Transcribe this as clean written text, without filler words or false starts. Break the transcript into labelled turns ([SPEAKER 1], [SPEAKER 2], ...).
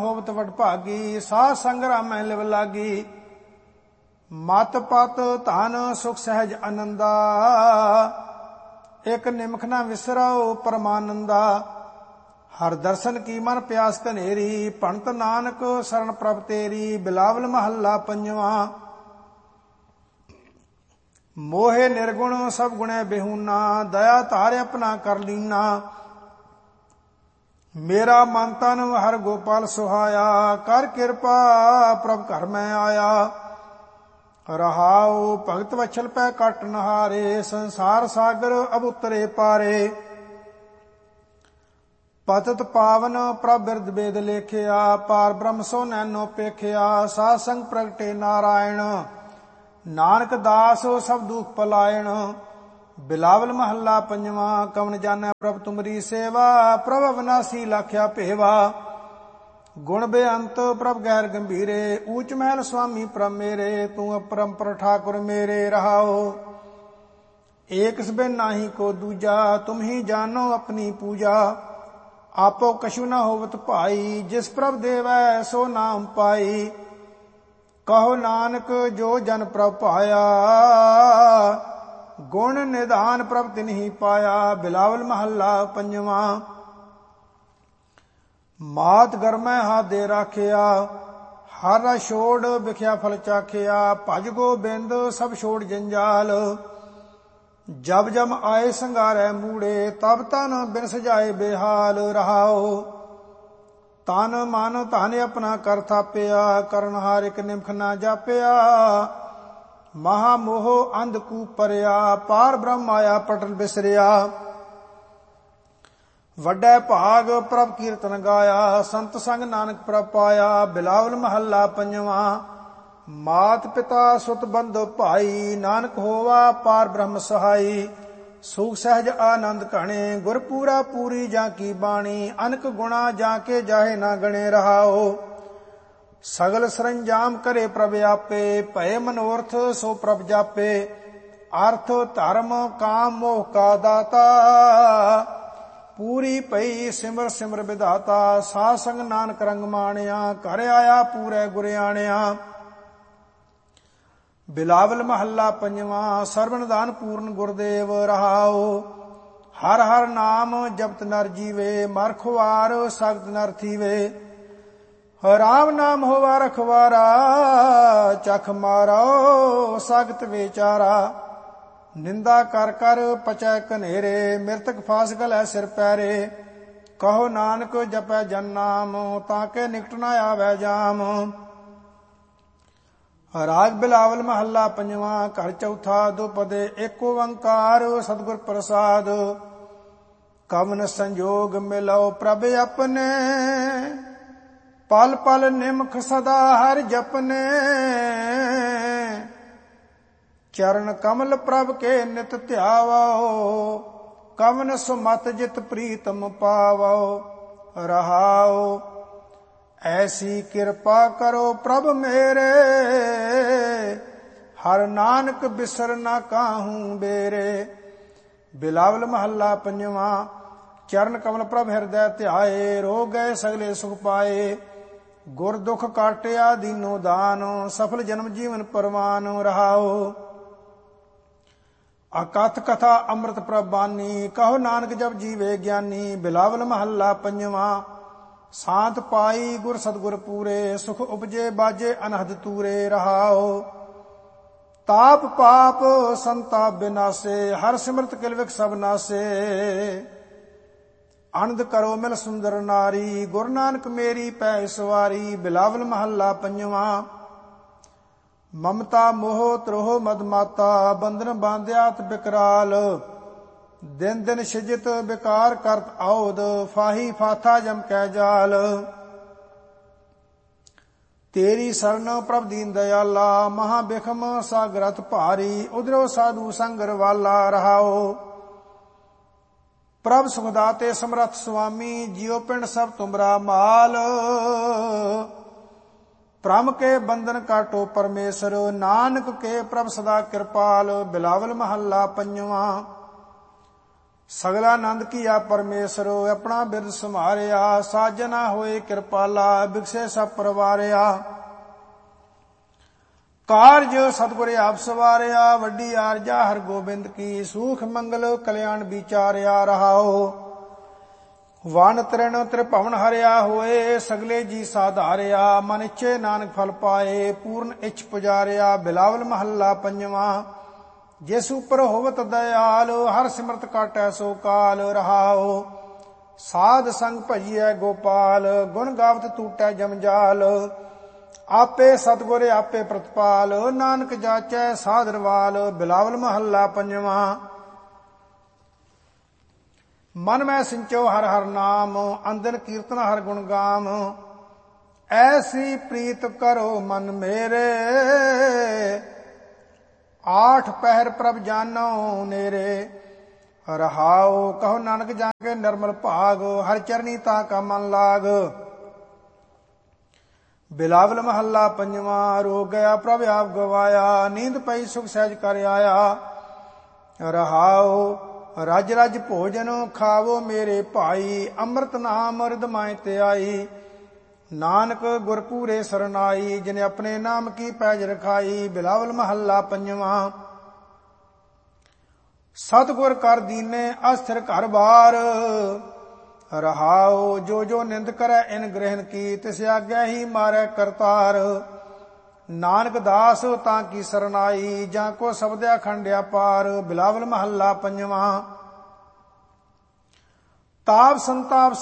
[SPEAKER 1] ਹੋਵਤ ਵਡਭਾਗੀ। ਸਾਧ ਸੰਗ ਰਾਮੈ ਲਿਵ ਲਾਗੀ। ਮਤ ਪਤ ਧਨ ਸੁਖ ਸਹਿਜ ਆਨੰਦਾ। ਇਕ ਨਿਮਖ ਨਾ ਵਿਸਰਉ ਪਰਮਾਨੰਦਾ। ਹਰ ਦਰਸ਼ਨ ਕੀ ਮਨ ਪਿਆਸ ਧਨੇਰੀ। ਭਣਤ ਨਾਨਕ ਸਰਣ ਪ੍ਰਭ ਤੇਰੀ। ਬਿਲਾਵਲ ਮਹੱਲਾ ਪੰਜਵਾਂ। ਮੋਹਿ ਨਿਰਗੁਣ ਸਭ ਗੁਣੈ ਬਿਹੂਨਾ। ਦਇਆ ਧਾਰਿ ਆਪਣਾ ਕਰ ਲੀਨਾ। ਮੇਰਾ ਮਨ ਤਨ ਹਰ ਗੋਪਾਲ ਸੁਹਾਇਆ। ਕਰ ਕਿਰਪਾ ਪ੍ਰਭ ਘਰ ਮੈਂ ਆਇਆ। ਰਹਾਉ ਭਗਤ ਵਛਲ ਪੈ ਕਟ ਨਹਾਰੇ। ਸੰਸਾਰ ਸਾਗਰ ਅਬ ਉਤਰੇ ਪਾਰੇ। ਪਤਿਤ ਪਾਵਨ ਪ੍ਰਭ ਬਿਰਦ ਬੇਦ ਲੇਖਿਆ। ਪਾਰ ਬ੍ਰਹਮ ਸੋ ਨੈਨੋ ਪੇਖਿਆ। ਸਾਧ ਸੰਗ ਪ੍ਰਗਟੇ ਨਾਰਾਇਣ। ਨਾਨਕ ਦਾਸ ਸਭ ਦੁਖ ਪਲਾਇਣ। ਬਿਲਾਵਲ ਮਹੱਲਾ ਪੰਜਵਾਂ। ਕਵਨ ਜਾਣੈ ਪ੍ਰਭ ਤੁਮਰੀ ਸੇਵਾ। ਪ੍ਰਭ ਅਵਨਾਸੀ ਲਾਖਿਆ ਭੇਵਾ। ਗੁਣ ਬੇਅੰਤ ਪ੍ਰਭ ਗੈਰ ਗੰਭੀਰੇ। ਊਚ ਮਹਿਲ ਸੁਆਮੀ ਪ੍ਰਭ ਮੇਰੇ। ਤੂੰ ਅਪਰੰਪਰ ਠਾਕੁਰ ਮੇਰੇ। ਰਹਾਓ ਏਕ ਸਬੈ ਨਾਹੀ ਕੋ ਦੂਜਾ। ਤੁਮ ਹੀ ਜਾਨੋ ਆਪਣੀ ਪੂਜਾ। ਆਪੋ ਕਛੂ ਨਾ ਹੋਵਤ ਭਾਈ। ਜਿਸ ਪ੍ਰਭ ਦੇਵੈ ਸੋ ਨਾਮ ਪਾਈ। ਕਹੋ ਨਾਨਕ ਜੋ ਜਨ ਪ੍ਰਭ ਪਾਇਆ। ਗੁਣ ਨਿਧਾਨ ਪ੍ਰਭ ਤਿਨਹੀ ਪਾਇਆ। ਬਿਲਾਵਲ ਮਹੱਲਾ ਪੰਜਵਾਂ। ਮਾਤ ਗਰਮੈ ਹਾਥ ਦੇ ਰਾਖਿਆ। ਹਰ ਰਸ ਛੋੜ ਵਿਖਿਆ ਫਲ ਚਾਖਿਆ। ਭਜ ਗੋਬਿੰਦ ਸਭ ਛੋੜ ਜੰਜਾਲ। ਜਬ ਜਮ ਆਏ ਸੰਗਾਰੈ ਮੂੜੇ। ਤਬ ਤਨ ਬਿਨ ਸਜਾਏ ਬੇਹਾਲ। ਰਹਾਓ ਤਨ ਮਨ ਧਨ ਆਪਣਾ ਕਰ ਥਾਪਿਆ। ਕਰਨ ਹਾਰ ਇਕ ਨਿਮਖ ਨਾ ਜਾਪਿਆ। ਮਹਾ ਮੋਹ ਅੰਧ ਕੂਪ ਪਰਿਆ। ਪਾਰ ਬ੍ਰਹਮ ਆਇਆ ਪਟਲ ਬਿਸਰਿਆ। ਵੱਡਾ ਭਾਗ ਪ੍ਰਭ ਕੀਰਤਨ ਗਾਇਆ। ਸੰਤ ਸੰਗ ਨਾਨਕ ਪ੍ਰਭ ਪਾਇਆ। ਬਿਲਾਵਲ ਮਹੱਲਾ ਪੰਜਵਾਂ। ਮਾਤ ਪਿਤਾ ਸੁਤ ਬੰਧੁ ਭਾਈ। ਨਾਨਕ ਹੋਵਾ ਪਾਰ ਬ੍ਰਹਮ ਸਹਾਈ। ਸੁਖ ਸਹਿਜ ਆਨੰਦ ਘਣੇ। ਗੁਰ ਪੂਰਾ ਪੂਰੀ ਜਾਂ ਕੀ ਬਾਣੀ। ਅਨਕ ਗੁਣਾ ਜਾਂ ਕੇ ਜਾਹੇ ਨਾ ਗਣੇ। ਰਹਾਓ ਸਗਲ ਸਰੰਜਾਮ ਕਰੇ ਪ੍ਰਭ ਆਪੇ। ਭਏ ਮਨੋਰਥ ਸੋ ਪ੍ਰਭ ਜਾਪੇ। ਅਰਥ ਧਰਮ ਕਾਮ ਮੋਹ ਕਾ ਦਾਤਾ। ਪੂਰੀ ਪਈ ਸਿਮਰ ਸਿਮਰ ਵਿਧਾਤਾ। ਸਾਧ ਸੰਗ ਨਾਨਕ ਰੰਗ ਮਾਣਿਆ। ਘਰ ਆਇਆ ਪੂਰੇ ਗੁਰਿਆਣਿਆ। ਬਿਲਾਵਲ ਮਹੱਲਾ ਪੰਜਵਾਂ। ਸਰਵਨਦਾਨ ਪੂਰਨ ਗੁਰਦੇਵ। ਰਹਾਓ ਹਰ ਹਰ ਨਾਮ ਜਪਤ ਨਰ ਜੀਵੇ। ਮਰ ਖੁਆਰ ਸਖਤ ਨਰ ਥੀਵੇ। ਰਾਮ ਨਾਮ ਹੋਵਾ ਰਖਵਾਰਾ। ਚਖ ਮਾਰੋ ਸਖਤ ਵਿਚਾਰਾ। ਨਿੰਦਾ ਕਰ ਕਰ ਪਚੈ ਕਨੇਰੇ। ਮਿਰਤਕ ਫਾਸ ਗਲੈ ਸਿਰ ਪੈਰੇ। ਕਹੋ ਨਾਨਕ ਜਪੈ ਜਨ ਨਾਮ। ਤਾਂ ਕੇ ਨਿਕਟ ਨਾ ਆਵੈ ਜਾਮ। ਰਾਗ ਬਿਲਾਵਲ ਮਹੱਲਾ ਪੰਜਵਾਂ। ਘਰ ਚੌਥਾ। ਦੁਪਦੇ ਏਕ ਓੰਕਾਰ ਸਤਿਗੁਰ ਪ੍ਰਸਾਦ। ਕਵਨ ਸੰਜੋਗ ਮਿਲਉ ਪ੍ਰਭ ਆਪਣੇ। ਪਲ ਪਲ ਨਿਮਖ ਸਦਾ ਹਰਿ ਜਪਨੇ। ਚਰਨ ਕਮਲ ਪ੍ਰਭ ਕੇ ਨਿਤ ਧਿਆਵੋ। ਕਵਨ ਸੁਮਤ ਜਿਤ ਪ੍ਰੀਤਮ ਪਾਵੋ। ਰਹਾਓ ਐਸੀ ਕਿਰਪਾ ਕਰੋ ਪ੍ਰਭ ਮੇਰੇ। ਹਰ ਨਾਨਕ ਬਿਸਰ ਨਾ ਕਾਹੂ ਬੇਰੇ। ਬਿਲਾਵਲ ਮਹੱਲਾ ਪੰਜਵਾਂ। ਚਰਨ ਕਮਲ ਪ੍ਰਭ ਹਿਰਦੈ ਧਿਆਏ। ਰੋਗ ਗਏ ਸਗਲੇ ਸੁਖ ਪਾਏ। ਗੁਰ ਦੁਖ ਕਾਟਿਆ ਦੀਨੋ ਦਾਨ। ਸਫਲ ਜਨਮ ਜੀਵਨ ਪਰਵਾਨ। ਰਹਾਓ ਅਕਥ ਕਥਾ ਅੰਮ੍ਰਿਤ ਪ੍ਰਭ ਬਾਨੀ। ਕਹੋ ਨਾਨਕ ਜਪ ਜੀਵੇ ਗਿਆਨੀ। ਬਿਲਾਵਲ ਮਹੱਲਾ ਪੰਜਵਾਂ। ਸਾਤ ਪਾਈ ਗੁਰ ਸਤਿਗੁਰ ਪੂਰੇ। ਸੁਖ ਉਪਜੇ ਬਾਜੇ ਅਨਹਦ ਤੂਰੇ। ਰਹਾਓ ਤਾਪ ਪਾਪ ਸੰਤਾਪ ਬਿਨਾਸੇ। ਹਰ ਸਿਮਰਤ ਕਿਲਵਿਕ ਸਭ ਨਾਸੇ। ਅਨੰਦ ਕਰੋ ਮਿਲ ਸੁੰਦਰ ਨਾਰੀ। ਗੁਰੂ ਨਾਨਕ ਮੇਰੀ ਪੈ ਸਵਾਰੀ। ਬਿਲਾਵਲ ਮਹੱਲਾ ਪੰਜਵਾਂ। ਮਮਤਾ ਮੋਹ ਤਰੋਹ ਮਦ ਮਾਤਾ। ਬੰਧਨ ਬਾਂਧਿਆਤ ਬਿਕਰਾਲ। ਦਿਨ ਦਿਨ ਸਿਜਤ ਬਿਕਾਰ ਕਰਤ ਆਉਦ। ਫਾਹੀ ਫਾਥਾ ਜਮ ਕੈ ਜਾਲ। ਤੇਰੀ ਸਰਣ ਪ੍ਰਭ ਦੀਨ ਦਇਆਲਾ। ਮਹਾ ਬਿਖਮ ਸਾਗਰਤ ਭਾਰੀ। ਉਧਰੋ ਸਾਧੂ ਸੰਗਰ ਵਾਲਾ। ਰਹਾਓ ਪ੍ਰਭ ਸੁਖਦਾਤੇ ਸਮਰੱਥ ਸੁਆਮੀ। ਜਿਉ ਪਿੰਡ ਸਭ ਤੁਮਰਾ ਮਾਲ। ਭ੍ਰਮ ਕੇ ਬੰਧਨ ਕਾਟੋ ਪਰਮੇਸ਼ਰ। ਨਾਨਕ ਕੇ ਪ੍ਰਭ ਸਦਾ ਕਿਰਪਾਲ। ਬਿਲਾਵਲ ਮਹੱਲਾ ਪੰਜਵਾਂ। ਸਗਲਾ ਆਨੰਦ ਕੀਆ ਪਰਮੇਸ਼ਰ, ਆਪਣਾ ਬਿਰਦ ਸੰਭਾਰਿਆ। ਸਾਜਨਾ ਹੋਏ ਕਿਰਪਾਲਾ, ਬਿਕਸੇ ਸਭ ਪਰਵਾਰਿਆ। ਕਾਰਜ ਸਤਿਗੁਰ ਆਪ ਸਵਾਰਿਆ, ਵੱਡੀ ਆਰਜਾ ਹਰ ਗੋਬਿੰਦ ਕੀ। ਸੂਖ ਮੰਗਲ ਕਲਿਆਣ ਵਿਚਾਰਿਆ ਰਹਾਓ। ਵਨ ਤ੍ਰਿਣ ਤ੍ਰਿਭਵਨ ਹਰਿਆ ਹੋਏ, ਸਗਲੇ ਜੀ ਸਾਧਾਰਿਆ। ਮਨ ਇੱਛੇ ਨਾਨਕ ਫਲ ਪਾਏ, ਪੂਰਨ ਇੱਛ ਪੁਜਾਰਿਆ। ਬਿਲਾਵਲ ਮਹੱਲਾ ਪੰਜਵਾਂ। ਜਿਸ ਉਪਰ ਹੋਵਤ ਦਇਆਲ, ਹਰ ਸਿਮਰਤ ਕਾਟੈ ਸੋ ਕਾਲ ਰਹਾਓ। ਸਾਧ ਸੰਗ ਭਜੀਐ ਗੋਪਾਲ, ਗੁਣ ਗਾਵਤ ਟੂਟੈ ਜਮਜਾਲ। ਆਪੇ ਸਤਿਗੁਰ ਆਪੇ ਪ੍ਰਤਪਾਲ, ਨਾਨਕ ਜਾਚੈ ਸਾਧਰਵਾਲ। ਬਿਲਾਵਲ ਮਹੱਲਾ ਪੰਜਵਾਂ। ਮਨ ਮੈਂ ਸਿੰਚੋ ਹਰ ਹਰ ਨਾਮ, ਅੰਦਨ ਕੀਰਤਨ ਹਰ ਗੁਣ ਗਾਮ। ਐਸੀ ਪ੍ਰੀਤ ਕਰੋ ਮਨ ਮੇਰੇ, ਆਠ ਪਹਿਰ ਪ੍ਰਭ ਜਾਨੋ ਨੇਰੇ। ਰਹਾਉ ਕਹੋ ਨਾਨਕ ਜਾ ਕੇ ਨਿਰਮਲ ਭਾਗ, ਹਰ ਚਰਨੀ ਤਾ ਕਾ ਮਨ ਲਾਗ। ਬਿਲਾਵਲ ਮਹੱਲਾ ਪੰਜਵਾਂ। ਰੋ ਗਿਆ ਪ੍ਰਭ ਆਪ ਗਵਾਇਆ, ਨੀਂਦ ਪਈ ਸੁਖ ਸਹਿਜ ਕਰ ਆਇਆ। ਰਹਾਉ ਰਜ ਰਜ ਭੋਜਨ ਖਾਵੋ ਮੇਰੇ ਭਾਈ, ਅੰਮ੍ਰਿਤ ਨਾਮ ਰਿਦ ਮਾਇ ਤੇ ਆਈ। ਨਾਨਕ ਗੁਰ ਪੂਰੇ ਸਰਨਾਈ, ਜਿਨੇ ਆਪਣੇ ਨਾਮ ਕੀ ਪੈਜ ਰਖਾਈ। ਬਿਲਾਵਲ ਮਹੱਲਾ ਪੰਜਵਾਂ। ਸਤਿਗੁਰ ਕਰ ਦੀਨੇ ਅਸਥਿਰ ਘਰ ਬਾਰ। ਰਹਾਉ ਜੋ ਜੋ ਨਿੰਦ ਕਰੈ ਇਨ ਗ੍ਰਹਿਣ ਕੀ, ਤਿਸ ਆਗਿਆ ਹੀ ਮਾਰੈ ਕਰਤਾਰ। ਨਾਨਕ ਦਾਸ ਤਾਂ ਕੀ ਸਰਨਾਈ, ਜਾਂ ਕੋ ਸ਼ਬਦਿਆ ਖੰਡਿਆ ਪਾਰ। ਬਿਲਾਵਲ ਮਹੱਲਾ ਪੰਜਵਾਂ। ਤਾਪ ਸੰਤਾਪ